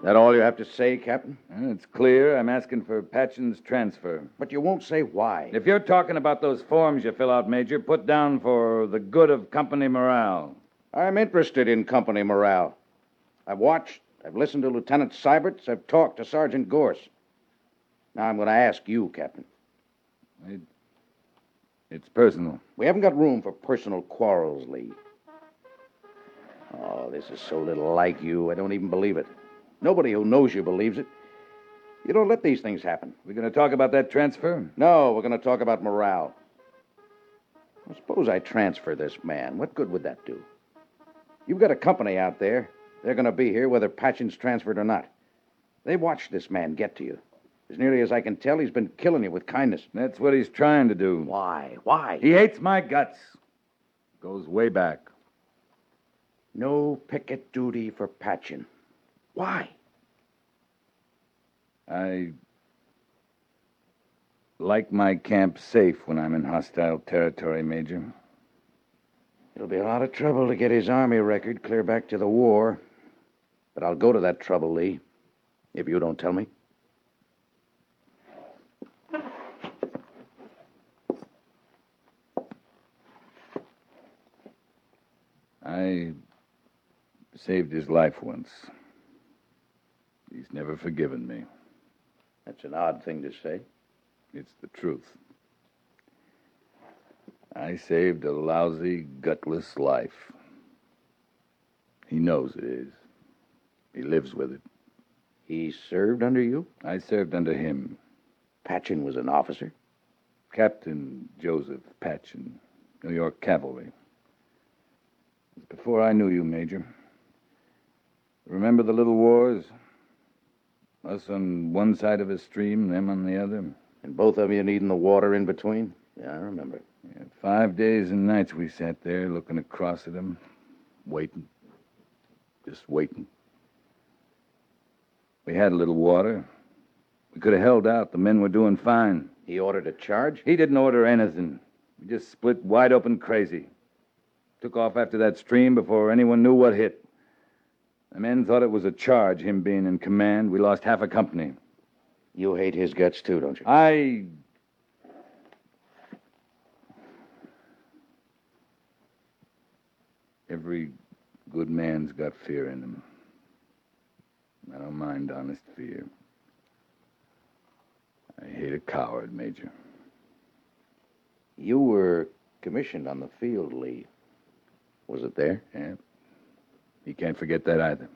That all you have to say, Captain? It's clear. I'm asking for Patchen's transfer. But you won't say why. If you're talking about those forms you fill out, Major, put down for the good of company morale. I'm interested in company morale. I've watched, I've listened to Lieutenant Seiberts, I've talked to Sergeant Gorse. Now I'm going to ask you, Captain. It's personal. We haven't got room for personal quarrels, Lee. Oh, this is so little like you, I don't even believe it. Nobody who knows you believes it. You don't let these things happen. We're going to talk about that transfer? No, we're going to talk about morale. Well, suppose I transfer this man. What good would that do? You've got a company out there. They're going to be here whether Patchen's transferred or not. They watched this man get to you. As nearly as I can tell, he's been killing you with kindness. That's what he's trying to do. Why? Why? He hates my guts. Goes way back. No picket duty for Patchen. Why? I like my camp safe when I'm in hostile territory, Major. It'll be a lot of trouble to get his army record clear back to the war. But I'll go to that trouble, Lee, if you don't tell me. I saved his life once. He's never forgiven me. That's an odd thing to say. It's the truth. I saved a lousy, gutless life. He knows it is. He lives with it. He served under you? I served under him. Patchen was an officer? Captain Joseph Patchen, New York Cavalry. Before I knew you, Major. Remember the little wars? Us on one side of a stream, them on the other. And both of you needing the water in between? Yeah, I remember. Yeah, 5 days and nights we sat there looking across at them, waiting. Just waiting. We had a little water. We could have held out. The men were doing fine. He ordered a charge? He didn't order anything. We just split wide open crazy. Took off after that stream before anyone knew what hit. The men thought it was a charge, him being in command. We lost half a company. You hate his guts, too, don't you? Every good man's got fear in him. I don't mind honest fear. I hate a coward, Major. You were commissioned on the field, Lee. Was it there? Yeah. You can't forget that either.